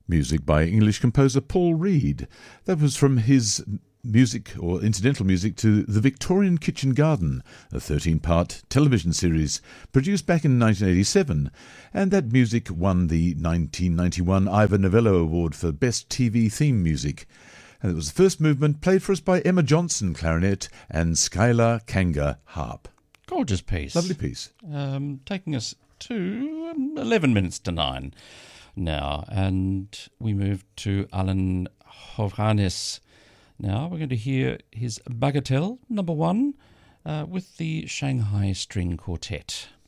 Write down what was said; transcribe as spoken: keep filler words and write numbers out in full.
Music by English composer Paul Reed. That was from his music or incidental music to The Victorian Kitchen Garden, a thirteen-part television series produced back in nineteen eighty-seven, and that music won the nineteen ninety-one Ivor Novello Award for Best T V Theme Music. And it was the first movement played for us by Emma Johnson, clarinet, and Skylar Kanga, harp. Gorgeous piece. Lovely piece. Um, taking us to um, eleven minutes to nine now, and we move to Alan Hovhannes. Now we're going to hear his Bagatelle number one uh, with the Shanghai String Quartet.